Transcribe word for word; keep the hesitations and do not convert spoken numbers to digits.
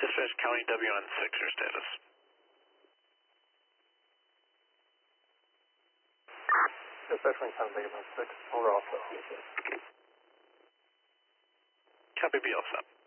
Dispatch County W N six, your status. Dispatch Wing County W N six, we're all set. Copy, be all set.